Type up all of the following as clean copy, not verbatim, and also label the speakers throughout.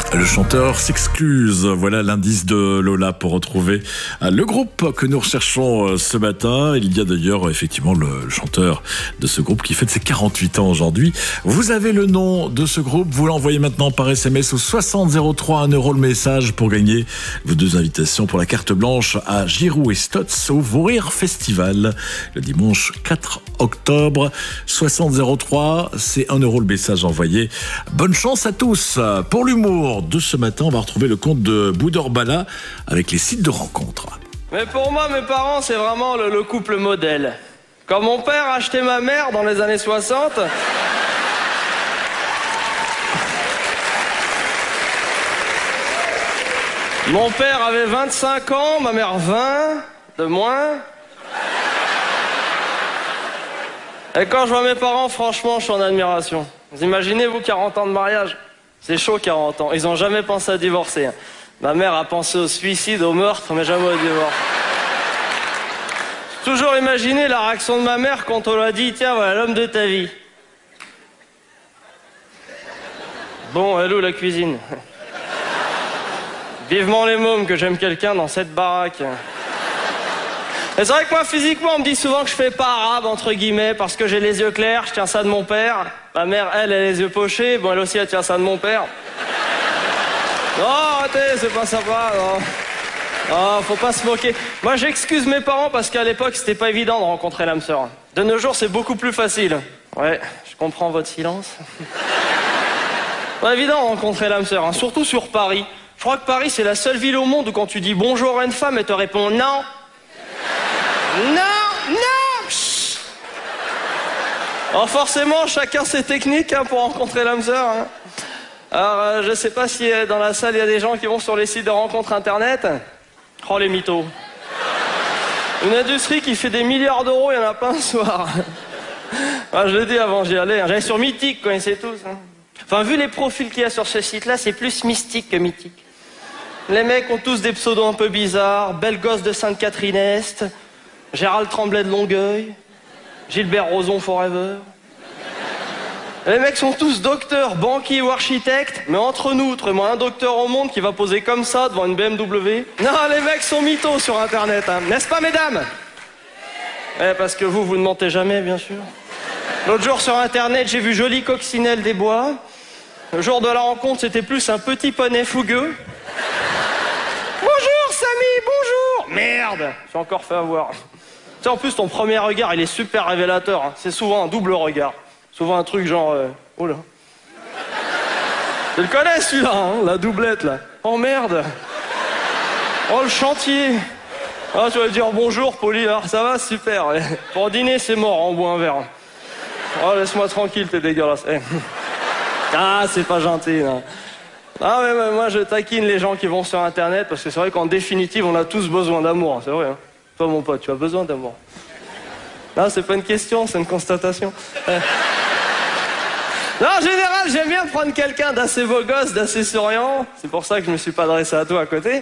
Speaker 1: Le chanteur s'excuse. Voilà l'indice de Lola pour retrouver le groupe que nous recherchons ce matin. Il y a d'ailleurs effectivement le chanteur de ce groupe qui fête ses 48 ans aujourd'hui. Vous avez le nom de ce groupe. Vous l'envoyez maintenant par SMS au 6003, 1 € le message pour gagner vos 2 invitations pour la carte blanche à Giroud et Stotz au Vaux Rires Festival le dimanche 4 octobre. 6003, c'est 1 € le message envoyé. Bonne chance à tous. Pour l'humour de ce matin, on va retrouver le conte de Boudorbala avec les sites de rencontres.
Speaker 2: Mais pour moi, mes parents, c'est vraiment le couple modèle. Quand mon père a acheté ma mère dans les années 60... Mon père avait 25 ans, ma mère 20, de moins. Et quand je vois mes parents, franchement, je suis en admiration. Vous imaginez, vous, 40 ans de mariage? C'est chaud, 40 ans. Ils n'ont jamais pensé à divorcer. Ma mère a pensé au suicide, au meurtre, mais jamais au divorce. J'ai toujours imaginé la réaction de ma mère quand on lui a dit « Tiens, voilà l'homme de ta vie. » Bon, elle est où la cuisine? Vivement les mômes que j'aime quelqu'un dans cette baraque. Et c'est vrai que moi, physiquement, on me dit souvent que je fais pas arabe, entre guillemets, parce que j'ai les yeux clairs, je tiens ça de mon père. Ma mère, elle a les yeux pochés, bon, elle aussi, elle tient ça de mon père. Non, arrêtez, c'est pas sympa, non. Oh, faut pas se moquer. Moi, j'excuse mes parents parce qu'à l'époque, c'était pas évident de rencontrer l'âme sœur. De nos jours, c'est beaucoup plus facile. Ouais, je comprends votre silence. Pas évident de rencontrer l'âme sœur, hein, surtout sur Paris. Je crois que Paris, c'est la seule ville au monde où quand tu dis bonjour à une femme, elle te répond non. Non, non. Chut. Alors forcément, chacun ses techniques hein, pour rencontrer l'âme sœur. Hein. Alors, je sais pas si dans la salle, il y a des gens qui vont sur les sites de rencontres internet. Oh, les mythos. Une industrie qui fait des milliards d'euros, il y en a plein ce soir. Ah, je l'ai dit avant, j'y allais. J'allais sur Mythique, connaissez tous. Hein. Enfin, vu les profils qu'il y a sur ce site-là, c'est plus mystique que mythique. Les mecs ont tous des pseudos un peu bizarres. Belle gosse de Sainte-Catherine-Est, Gérald Tremblay de Longueuil, Gilbert Rozon Forever. Les mecs sont tous docteurs, banquiers ou architectes, mais entre nous, autrement un docteur au monde qui va poser comme ça devant une BMW. Non, les mecs sont mythos sur Internet, hein. N'est-ce pas, mesdames? Eh, parce que vous ne mentez jamais, bien sûr. L'autre jour sur Internet, j'ai vu Jolie Coccinelle des Bois. Le jour de la rencontre, c'était plus un petit poney fougueux. Bonjour, Samy, bonjour. Merde, je suis encore fait avoir. Tu sais, en plus, ton premier regard, il est super révélateur. Hein. C'est souvent un double regard. Souvent un truc genre... Oh là. Tu le connais, celui-là, hein, la doublette, là. Oh, merde. Oh, le chantier. Ah, tu vas dire bonjour, poli. Alors, ça va, super. Pour dîner, c'est mort, on boit un verre. Oh, laisse-moi tranquille, t'es dégueulasse. Eh. Ah, c'est pas gentil, là. Ah, mais moi, je taquine les gens qui vont sur Internet, parce que c'est vrai qu'en définitive, on a tous besoin d'amour, c'est vrai. Hein. Toi, mon pote, tu as besoin d'amour. Non, c'est pas une question, c'est une constatation. Non, en général, j'aime bien prendre quelqu'un d'assez beau gosse, d'assez souriant. C'est pour ça que je me suis pas adressé à toi à côté.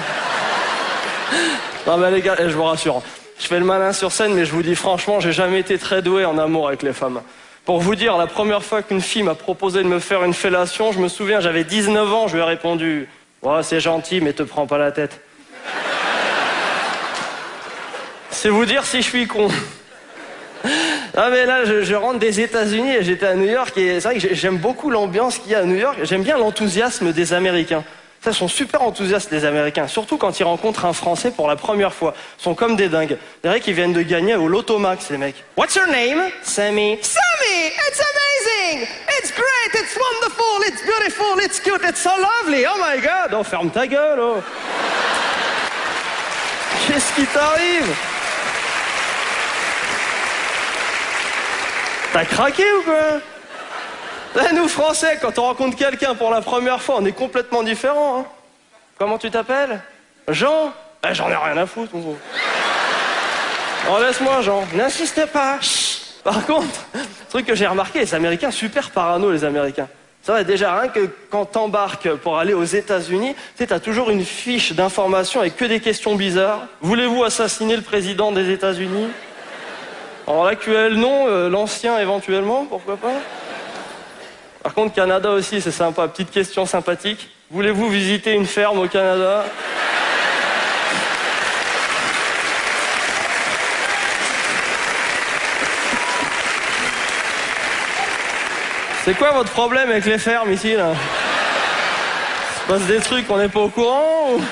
Speaker 2: Non, mais les gars, je vous rassure. Je fais le malin sur scène, mais je vous dis franchement, j'ai jamais été très doué en amour avec les femmes. Pour vous dire, la première fois qu'une fille m'a proposé de me faire une fellation, je me souviens, j'avais 19 ans, je lui ai répondu « Ouais, c'est gentil, mais te prends pas la tête. » C'est vous dire si je suis con. Ah mais là, je rentre des États-Unis et j'étais à New York et c'est vrai que j'aime beaucoup l'ambiance qu'il y a à New York. J'aime bien l'enthousiasme des Américains. Ça, ils sont super enthousiastes, les Américains. Surtout quand ils rencontrent un Français pour la première fois. Ils sont comme des dingues. C'est vrai qu'ils viennent de gagner au Lotomax, les mecs. What's your name? Sammy. Sammy! It's amazing! It's great! It's wonderful! It's beautiful! It's cute! It's so lovely! Oh my God! Oh, ferme ta gueule, oh! Qu'est-ce qui t'arrive? T'as craqué ou quoi? Là, nous, Français, quand on rencontre quelqu'un pour la première fois, on est complètement différents. Hein. Comment tu t'appelles? Jean? Eh, j'en ai rien à foutre. Oh, laisse-moi, Jean. N'insiste pas. Chut. Par contre, le truc que j'ai remarqué, les Américains, super parano, les Américains. C'est vrai, déjà, rien que quand t'embarques pour aller aux États-Unis, tu sais, t'as toujours une fiche d'information avec que des questions bizarres. Voulez-vous assassiner le président des États-Unis? Alors l'actuel, non. L'ancien, éventuellement, pourquoi pas? Par contre, Canada aussi, c'est sympa. Petite question sympathique. Voulez-vous visiter une ferme au Canada? C'est quoi votre problème avec les fermes ici, là? Il se passe des trucs, on n'est pas au courant ou...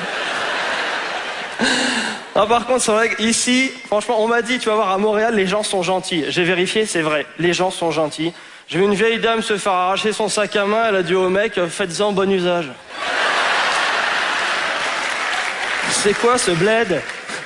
Speaker 2: Non, par contre, c'est vrai qu'ici, franchement, on m'a dit, tu vas voir, à Montréal, les gens sont gentils. J'ai vérifié, c'est vrai, les gens sont gentils. J'ai vu une vieille dame se faire arracher son sac à main, elle a dit au mec, faites-en bon usage. C'est quoi ce bled?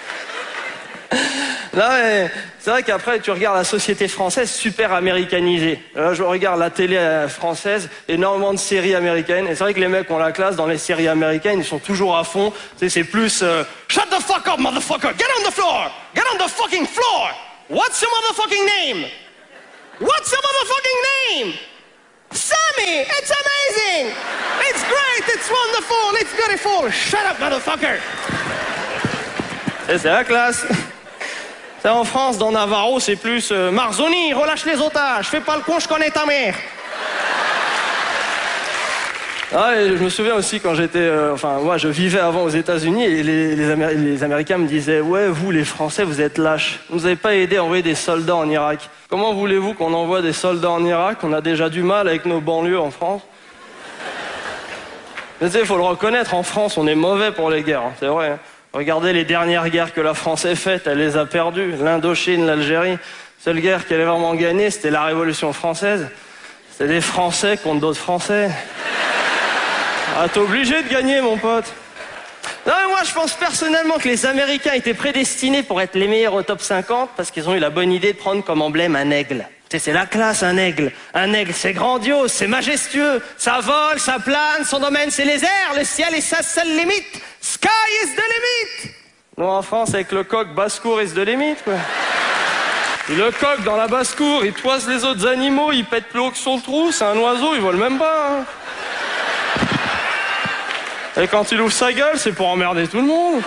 Speaker 2: Non mais, c'est vrai qu'après, tu regardes la société française super américanisée. Là, je regarde la télé française, énormément de séries américaines. Et c'est vrai que les mecs ont la classe dans les séries américaines, ils sont toujours à fond. Tu sais, c'est plus shut the fuck up, motherfucker! Get on the floor! Get on the fucking floor! What's your motherfucking name? What's your motherfucking name? Sammy! It's amazing! It's great! It's wonderful! It's beautiful! Shut up, motherfucker! C'est la classe. C'est en France, dans Navarro, c'est plus Marzoni, relâche les otages, fais pas le con, je connais ta mère. Ah, et je me souviens aussi quand j'étais... moi, je vivais avant aux États-Unis et les Américains me disaient « Ouais, vous, les Français, vous êtes lâches. Vous n'avez pas aidé à envoyer des soldats en Irak. Comment voulez-vous qu'on envoie des soldats en Irak? On a déjà du mal avec nos banlieues en France. » Mais tu sais, il faut le reconnaître, en France, on est mauvais pour les guerres, hein, c'est vrai. Hein. Regardez les dernières guerres que la France a faites, elle les a perdues. L'Indochine, l'Algérie. Seule guerre qu'elle avait vraiment gagnée, c'était la Révolution française. C'était des Français contre d'autres Français. Ah, t'es obligé de gagner, mon pote. Non, mais moi, je pense personnellement que les Américains étaient prédestinés pour être les meilleurs au top 50 parce qu'ils ont eu la bonne idée de prendre comme emblème un aigle. Tu sais, c'est la classe, un aigle. Un aigle, c'est grandiose, c'est majestueux. Ça vole, ça plane, son domaine, c'est les airs. Le ciel est sa seule limite. Sky is the limit. Nous, en France, avec le coq, basse-cour is the limit, quoi. Et le coq, dans la basse-cour, il toise les autres animaux, il pète plus haut que son trou. C'est un oiseau, il vole même pas, hein. Et quand il ouvre sa gueule, c'est pour emmerder tout le monde.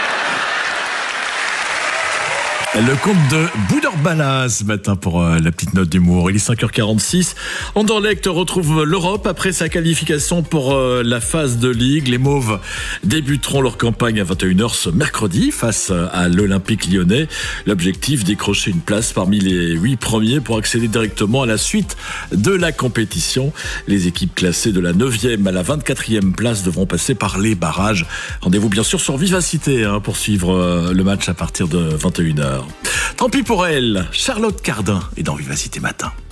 Speaker 1: Le conte de Boudor-Bala ce matin pour la petite note d'humour. Il est 5h46. Anderlecht retrouve l'Europe après sa qualification pour la phase de Ligue. Les Mauves débuteront leur campagne à 21h ce mercredi face à l'Olympique lyonnais. L'objectif, décrocher une place parmi les 8 premiers pour accéder directement à la suite de la compétition. Les équipes classées de la 9e à la 24e place devront passer par les barrages. Rendez-vous bien sûr sur Vivacité pour suivre le match à partir de 21h. Tant pis pour elle, Charlotte Cardin est dans Vivacité Matin.